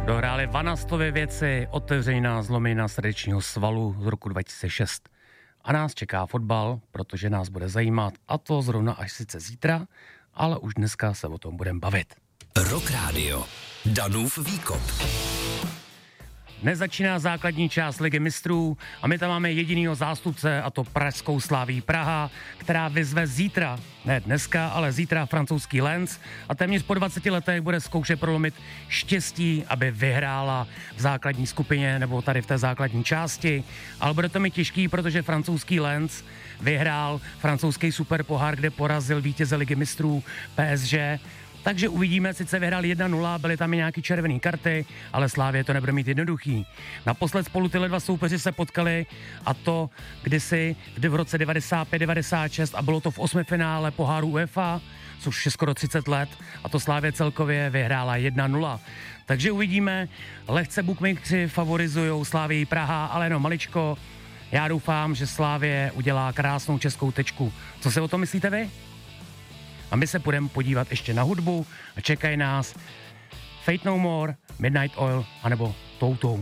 Dohráli Vanastovy Věci, otevřená zlomina srdečního svalu z roku 2006. A nás čeká fotbal, protože nás bude zajímat, a to zrovna až sice zítra, ale už dneska se o tom budeme bavit. Rock Radio. Danův výkop. Dnes začíná základní část Ligy mistrů a my tam máme jedinýho zástupce, a to pražskou Slaví Praha, která vyzve zítra, ne dneska, ale zítra francouzský Lens a téměř po 20 letech bude zkoušet prolomit štěstí, aby vyhrála v základní skupině nebo tady v té základní části, ale bude to mi těžký, protože francouzský Lens vyhrál francouzský superpohár, kde porazil vítěze Ligy mistrů PSG. Takže uvidíme, sice vyhráli 1-0, byly tam i nějaký červené karty, ale Slávě to nebude mít jednoduchý. Naposled spolu tyhle dva soupeři se potkali, a to kdysi v roce 95-96 a bylo to v 8. finále poháru UEFA, což je skoro 30 let, a to Slávě celkově vyhrála 1-0. Takže uvidíme, lehce bookmakeri favorizujou Slávii Praha, ale jenom maličko. Já doufám, že Slávě udělá krásnou českou tečku. Co si o tom myslíte vy? A my se půjdeme podívat ještě na hudbu a čekají nás Fate No More, Midnight Oil anebo Toutou.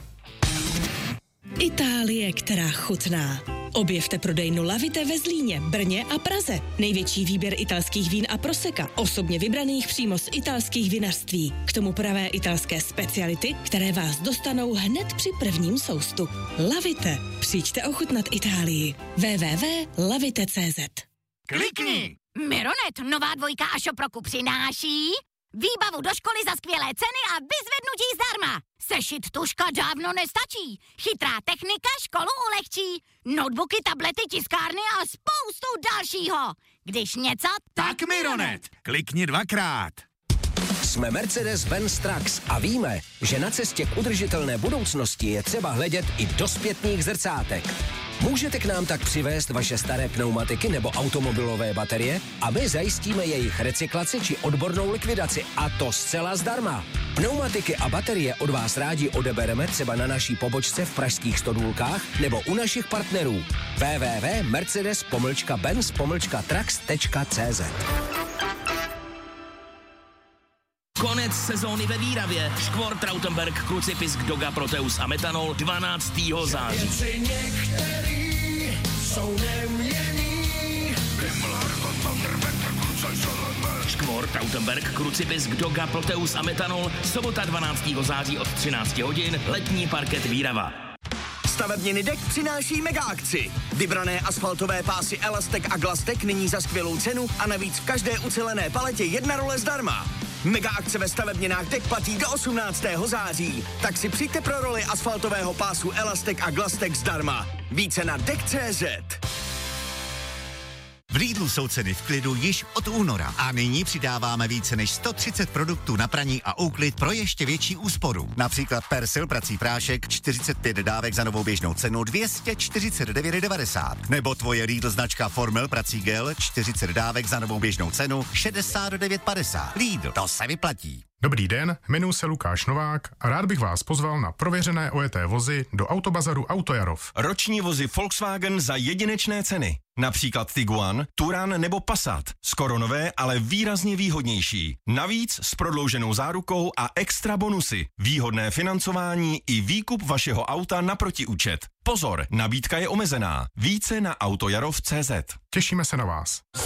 Itálie, která chutná. Objevte prodejnu Lavite ve Zlíně, Brně a Praze. Největší výběr italských vín a proseka, osobně vybraných přímo z italských vinařství. K tomu pravé italské speciality, které vás dostanou hned při prvním soustu. Lavite. Přijďte ochutnat Itálii. www.lavite.cz. Klikni! Mironet, nová dvojka a Šoproku přináší výbavu do školy za skvělé ceny a vyzvednutí zdarma. Sešit tužka dávno nestačí. Chytrá technika školu ulehčí. Notebooky, tablety, tiskárny a spoustu dalšího. Když něco, tak Mironet. Klikni 2krát. Jsme Mercedes-Benz Trucks a víme, že na cestě k udržitelné budoucnosti je třeba hledět i do zpětných zrcátek. Můžete k nám tak přivést vaše staré pneumatiky nebo automobilové baterie a my zajistíme jejich recyklaci či odbornou likvidaci, a to zcela zdarma. Pneumatiky a baterie od vás rádi odebereme třeba na naší pobočce v pražských Stodůlkách nebo u našich partnerů www.mercedes-benz-trucks.cz. Konec sezóny ve Výravě. Škvor, Trautenberg, Krucipisk, Doga, Proteus a Metanol 12. září. Škvor, Trautenberg, Krucipisk, Doga, Proteus a Metanol sobota 12. září od 13 hodin, letní parket Výrava. Stavebniny Dek přináší mega akci. Vybrané asfaltové pásy Elastek a Glastek nyní za skvělou cenu a navíc v každé ucelené paletě 1 role zdarma. Mega akce ve stavebninách Dek platí do 18. září. Tak si přijďte pro roli asfaltového pásu Elastek a Glastek zdarma. Více na Dek.cz. V Lidlu jsou ceny v klidu již od února a nyní přidáváme více než 130 produktů na praní a úklid pro ještě větší úsporu. Například Persil prací prášek 45 dávek za novou běžnou cenu 249,90. Nebo tvoje Lidl značka Formel prací gel 40 dávek za novou běžnou cenu 69,50. Lidl, to se vyplatí. Dobrý den, jmenuji se Lukáš Novák a rád bych vás pozval na prověřené ojeté vozy do Autobazaru Autojarov. Roční vozy Volkswagen za jedinečné ceny. Například Tiguan, Touran nebo Passat. Skoro nové, ale výrazně výhodnější. Navíc s prodlouženou zárukou a extra bonusy. Výhodné financování i výkup vašeho auta na protiúčet. Pozor, nabídka je omezená. Více na autojarov.cz. Těšíme se na vás.